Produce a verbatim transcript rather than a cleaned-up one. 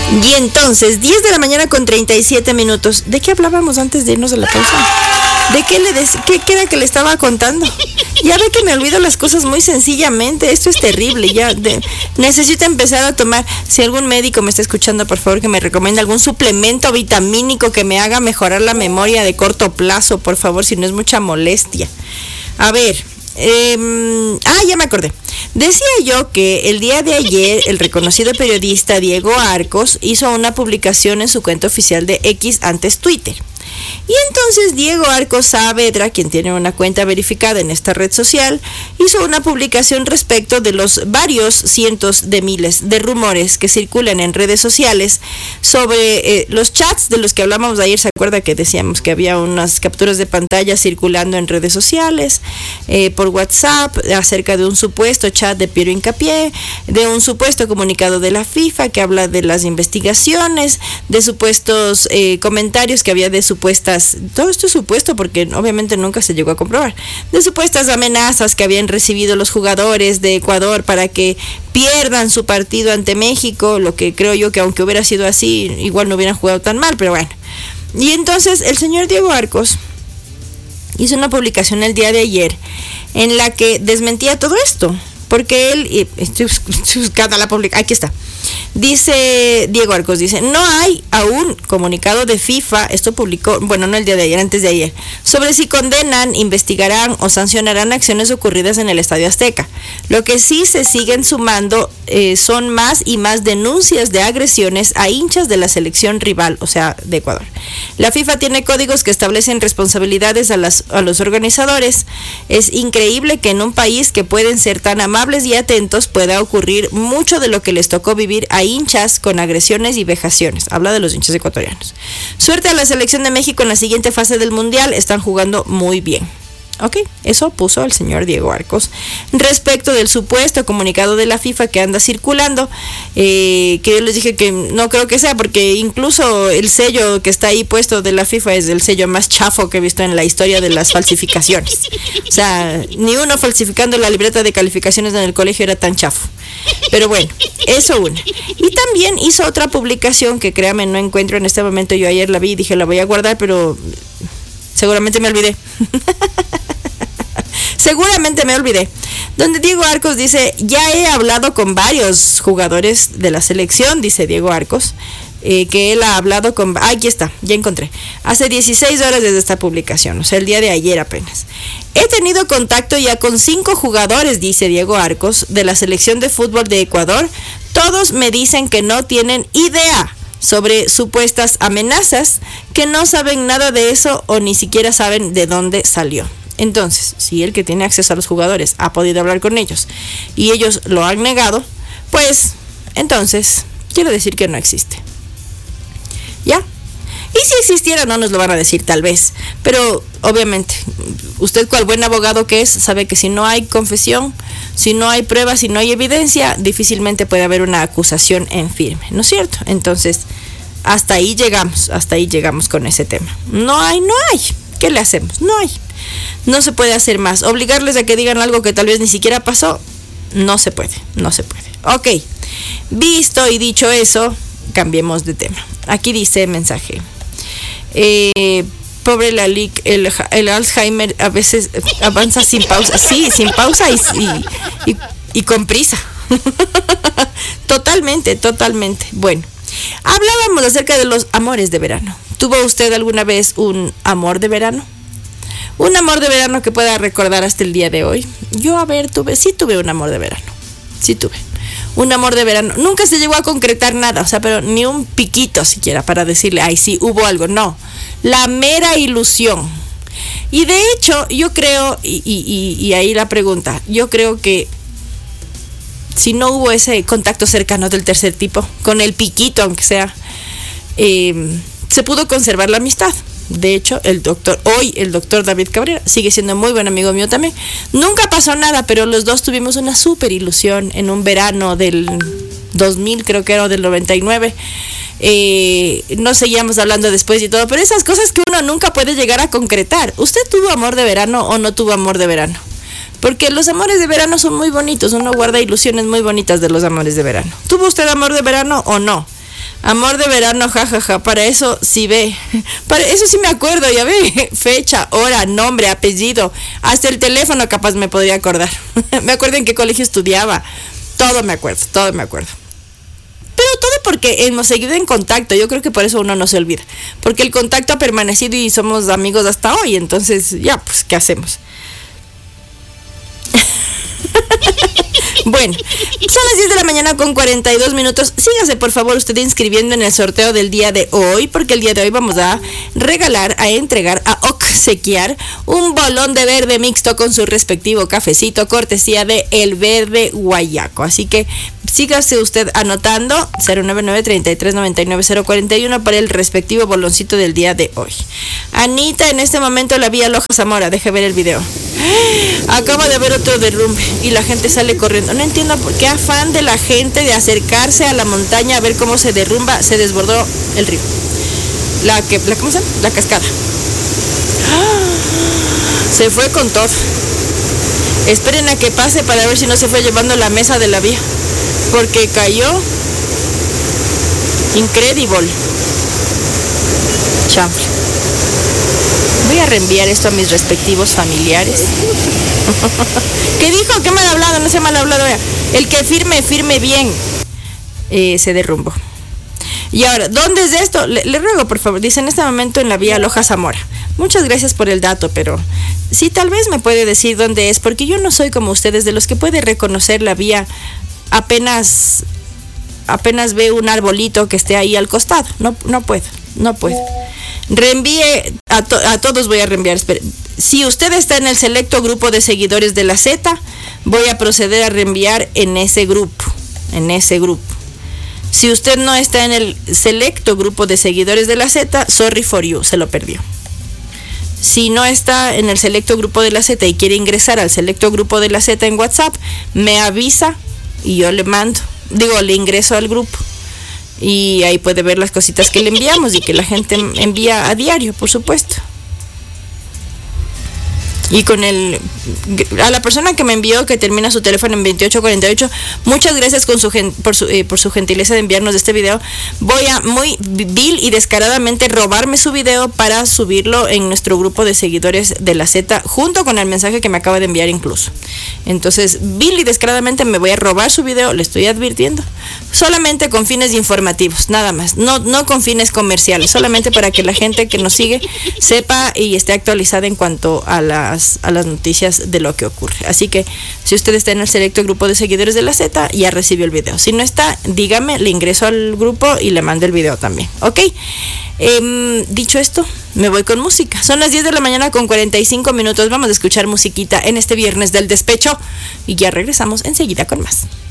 Y entonces, diez de la mañana con treinta y siete minutos. ¿De qué hablábamos antes de irnos a la pausa? ¿De qué le des qué, qué era que le estaba contando? Ya ve que me olvido las cosas muy sencillamente. Esto es terrible. Ya de, necesito empezar a tomar. Si algún médico me está escuchando, por favor, que me recomiende algún suplemento vitamínico que me haga mejorar la memoria de corto plazo, por favor, si no es mucha molestia. A ver. Eh, ah, ya me acordé. Decía yo que el día de ayer el reconocido periodista Diego Arcos hizo una publicación en su cuenta oficial de X, antes Twitter. Y entonces Diego Arcos Saavedra, quien tiene una cuenta verificada en esta red social, hizo una publicación respecto de los varios cientos de miles de rumores que circulan en redes sociales sobre eh, los chats de los que hablábamos ayer. ¿Se acuerda que decíamos que había unas capturas de pantalla circulando en redes sociales, eh, por WhatsApp, acerca de un supuesto chat de Piero Hincapié, de un supuesto comunicado de la FIFA que habla de las investigaciones, de supuestos eh, comentarios que había de supuestas, todo esto es supuesto porque obviamente nunca se llegó a comprobar, de supuestas amenazas que habían recibido los jugadores de Ecuador para que pierdan su partido ante México, lo que creo yo que aunque hubiera sido así, igual no hubieran jugado tan mal, pero bueno. Y entonces el señor Diego Arcos hizo una publicación el día de ayer en la que desmentía todo esto, porque él, y estoy buscando la publicación, aquí está. Dice Diego Arcos, dice, no hay aún comunicado de FIFA, esto publicó, bueno, no el día de ayer, antes de ayer, sobre si condenan, investigarán o sancionarán acciones ocurridas en el Estadio Azteca. Lo que sí se siguen sumando eh, son más y más denuncias de agresiones a hinchas de la selección rival, o sea, de Ecuador. La FIFA tiene códigos que establecen responsabilidades a, las, a los organizadores. Es increíble que en un país que pueden ser tan amables y atentos pueda ocurrir mucho de lo que les tocó vivir a hinchas con agresiones y vejaciones. Habla de los hinchas ecuatorianos. Suerte a la selección de México en la siguiente fase del Mundial. Están jugando muy bien. Ok, eso puso el señor Diego Arcos respecto del supuesto comunicado de la FIFA que anda circulando, eh, que yo les dije que no creo que sea, porque incluso el sello que está ahí puesto de la FIFA es el sello más chafo que he visto en la historia de las falsificaciones. O sea, ni uno falsificando la libreta de calificaciones en el colegio era tan chafo. Pero bueno, eso una. Y también hizo otra publicación que créame no encuentro en este momento. Yo ayer la vi y dije la voy a guardar, pero seguramente me olvidé. Seguramente me olvidé. Donde Diego Arcos dice, ya he hablado con varios jugadores de la selección, dice Diego Arcos, eh, que él ha hablado con... Ah, aquí está, ya encontré. Hace dieciséis horas desde esta publicación, o sea, el día de ayer apenas. He tenido contacto ya con cinco jugadores, dice Diego Arcos, de la selección de fútbol de Ecuador. Todos me dicen que no tienen idea sobre supuestas amenazas, que no saben nada de eso o ni siquiera saben de dónde salió. Entonces, si el que tiene acceso a los jugadores ha podido hablar con ellos y ellos lo han negado, pues entonces quiero decir que no existe. ¿Ya? Y si existiera no nos lo van a decir tal vez, pero obviamente usted cual buen abogado que es sabe que si no hay confesión, si no hay pruebas, si no hay evidencia, difícilmente puede haber una acusación en firme, ¿no es cierto? Entonces hasta ahí llegamos, hasta ahí llegamos con ese tema. No hay, no hay. ¿Qué le hacemos? No hay. No se puede hacer más. Obligarles a que digan algo que tal vez ni siquiera pasó, no se puede, no se puede. Ok, visto y dicho eso, cambiemos de tema. Aquí dice mensaje. Eh, pobre Lalic, el, el Alzheimer a veces avanza sin pausa. Sí, sin pausa y, y, y, y con prisa. Totalmente, totalmente. Bueno, hablábamos acerca de los amores de verano. ¿Tuvo usted alguna vez un amor de verano? Un amor de verano que pueda recordar hasta el día de hoy. Yo, a ver, tuve, sí tuve un amor de verano. Sí tuve. Un amor de verano. Nunca se llegó a concretar nada, o sea, pero ni un piquito siquiera para decirle, ay, sí, hubo algo. No. La mera ilusión. Y de hecho, yo creo, y, y, y ahí la pregunta, yo creo que si no hubo ese contacto cercano del tercer tipo, con el piquito, aunque sea, eh, se pudo conservar la amistad. De hecho, el doctor, hoy el doctor David Cabrera sigue siendo muy buen amigo mío también. Nunca pasó nada, pero los dos tuvimos una súper ilusión en un verano del dos mil, creo que era, o del noventa y nueve. Eh, no seguíamos hablando después y todo, pero esas cosas que uno nunca puede llegar a concretar. ¿Usted tuvo amor de verano o no tuvo amor de verano? Porque los amores de verano son muy bonitos, uno guarda ilusiones muy bonitas de los amores de verano. ¿Tuvo usted amor de verano o no? Amor de verano, jajaja, ja, ja. Para eso sí ve. Para eso sí me acuerdo, ya ve. Fecha, hora, nombre, apellido. Hasta el teléfono capaz me podría acordar. Me acuerdo en qué colegio estudiaba. Todo me acuerdo, todo me acuerdo. Pero todo porque hemos seguido en contacto. Yo creo que por eso uno no se olvida. Porque el contacto ha permanecido y somos amigos hasta hoy. Entonces, ya, pues, ¿qué hacemos? Bueno, son las diez de la mañana con cuarenta y dos minutos. Sígase por favor usted inscribiendo en el sorteo del día de hoy, porque el día de hoy vamos a regalar, a entregar, a obsequiar un bolón de verde mixto con su respectivo cafecito, cortesía de El Verde Guayaco. Así que sígase usted anotando cero nueve nueve, treinta y tres, noventa y nueve, cero cuarenta y uno para el respectivo boloncito del día de hoy. Anita, en este momento la vía Loja Zamora, deje ver el video. Acaba de haber otro derrumbe y la gente sale corriendo. No entiendo por qué afán de la gente de acercarse a la montaña a ver cómo se derrumba. Se desbordó el río. La que, la, ¿cómo se llama? La cascada. Se fue con todo. Esperen a que pase para ver si no se fue llevando la mesa de la vía. Porque cayó. Incredible. Chanfle. Voy a reenviar esto a mis respectivos familiares. ¿Qué dijo? ¿Qué mal hablado? No sea mal hablado. El que firme, firme bien. Eh, se derrumbó. Y ahora, ¿dónde es esto? Le, le ruego, por favor. Dice en este momento en la vía Loja Zamora. Muchas gracias por el dato, pero sí, tal vez me puede decir dónde es, porque yo no soy como ustedes, de los que puede reconocer la vía apenas, apenas ve un arbolito que esté ahí al costado. No, no puedo, no puedo. Reenvíe, a, to, a todos voy a reenviar. Espere. Si usted está en el selecto grupo de seguidores de la Z, voy a proceder a reenviar en ese grupo, en ese grupo. Si usted no está en el selecto grupo de seguidores de la Z, sorry for you, se lo perdió. Si no está en el selecto grupo de la Z y quiere ingresar al selecto grupo de la Z en WhatsApp, me avisa y yo le mando, digo, le ingreso al grupo. Y ahí puede ver las cositas que le enviamos y que la gente envía a diario, por supuesto. Y con el a la persona que me envió, que termina su teléfono en veintiocho cuarenta y ocho, muchas gracias con su, por, su, eh, por su gentileza de enviarnos este video. Voy a muy vil y descaradamente robarme su video para subirlo en nuestro grupo de seguidores de la Z, junto con el mensaje que me acaba de enviar incluso. Entonces, vil y descaradamente me voy a robar su video, le estoy advirtiendo. Solamente con fines informativos, nada más. No, no con fines comerciales, solamente para que la gente que nos sigue sepa y esté actualizada en cuanto a las a las noticias de lo que ocurre. Así que si usted está en el selecto grupo de seguidores de la Z, ya recibió el video. Si no está, dígame, le ingreso al grupo y le mando el video también. ¿Ok? Eh, dicho esto, me voy con música. Son las diez de la mañana con cuarenta y cinco minutos. Vamos a escuchar musiquita en este viernes del despecho y ya regresamos enseguida con más.